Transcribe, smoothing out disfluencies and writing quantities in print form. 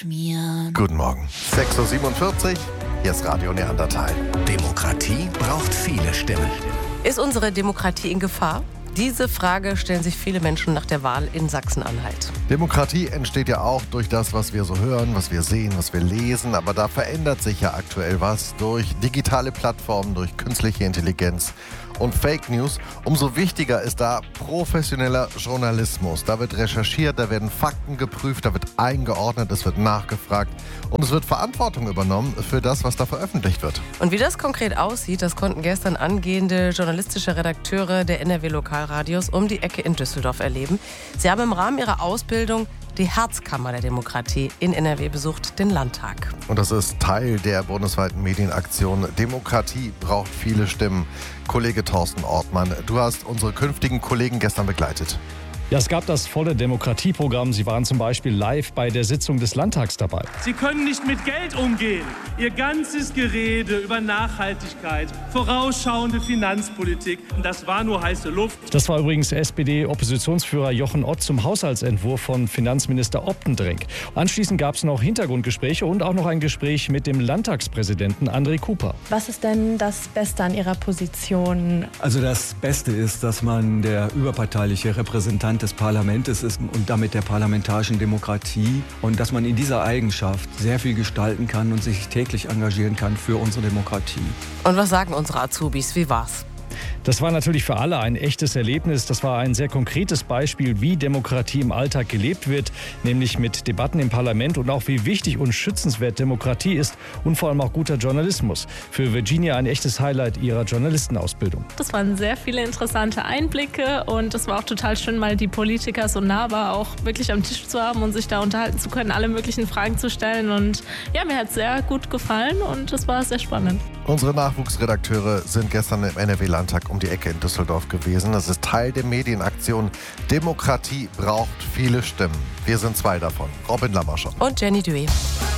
Guten Morgen. 6.47 Uhr, hier ist Radio Neandertal. Demokratie braucht viele Stimmen. Ist unsere Demokratie in Gefahr? Diese Frage stellen sich viele Menschen nach der Wahl in Sachsen-Anhalt. Demokratie entsteht ja auch durch das, was wir so hören, was wir sehen, was wir lesen. Aber da verändert sich ja aktuell was durch digitale Plattformen, durch künstliche Intelligenz und Fake News. Umso wichtiger ist da professioneller Journalismus. Da wird recherchiert, da werden Fakten geprüft, da wird eingeordnet, es wird nachgefragt und es wird Verantwortung übernommen für das, was da veröffentlicht wird. Und wie das konkret aussieht, das konnten gestern angehende journalistische Redakteure der NRW-Lokalradios um die Ecke in Düsseldorf erleben. Sie haben im Rahmen ihrer Ausbildung die Herzkammer der Demokratie in NRW besucht, den Landtag. Und das ist Teil der bundesweiten Medienaktion Demokratie braucht viele Stimmen. Kollege Thorsten Ortmann, du hast unsere künftigen Kollegen gestern begleitet. Ja, es gab das volle Demokratieprogramm. Sie waren zum Beispiel live bei der Sitzung des Landtags dabei. Sie können nicht mit Geld umgehen. Ihr ganzes Gerede über Nachhaltigkeit, vorausschauende Finanzpolitik, das war nur heiße Luft. Das war übrigens SPD-Oppositionsführer Jochen Ott zum Haushaltsentwurf von Finanzminister Opten-Drenk. Anschließend gab es noch Hintergrundgespräche und auch noch ein Gespräch mit dem Landtagspräsidenten André Cooper. Was ist denn das Beste an Ihrer Position? Also das Beste ist, dass man der überparteiliche Repräsentant des Parlaments ist und damit der parlamentarischen Demokratie und dass man in dieser Eigenschaft sehr viel gestalten kann und sich täglich engagieren kann für unsere Demokratie. Und was sagen unsere Azubis? Wie war's? Das war natürlich für alle ein echtes Erlebnis. Das war ein sehr konkretes Beispiel, wie Demokratie im Alltag gelebt wird, nämlich mit Debatten im Parlament und auch wie wichtig und schützenswert Demokratie ist und vor allem auch guter Journalismus. Für Virginia ein echtes Highlight ihrer Journalistenausbildung. Das waren sehr viele interessante Einblicke und es war auch total schön, mal die Politiker so nah war, auch wirklich am Tisch zu haben und sich da unterhalten zu können, alle möglichen Fragen zu stellen. Und ja, mir hat es sehr gut gefallen und es war sehr spannend. Unsere Nachwuchsredakteure sind gestern im NRW-Landtag um die Ecke in Düsseldorf gewesen. Das ist Teil der Medienaktion Demokratie braucht viele Stimmen. Wir sind zwei davon. Robin Lammerschott und Jenny Duey.